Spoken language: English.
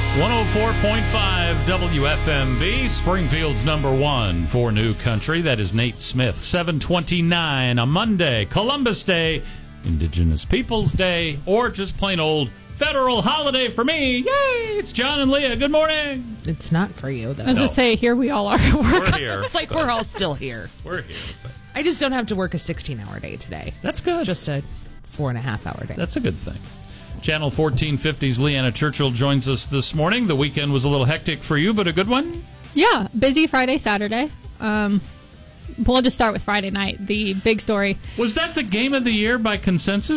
104.5 WFMV, Springfield's number one for New Country. That is Nate Smith. 7:29 on Monday, Columbus Day, Indigenous Peoples Day, or just plain old federal holiday for me. Yay! It's John and Leah. Good morning. It's not for you, though. As I say, here we all are at work. We're here. It's like we're all still here. We're here. But I just don't have to work a 16-hour day today. that's good. Just a 4.5-hour day. That's a good thing. Channel 1450's Leanna Churchill joins us this morning. The weekend was a little hectic for you, but a good one? Yeah, busy Friday, Saturday. We'll just start with Friday night, the big story. Was that the game of the year by consensus?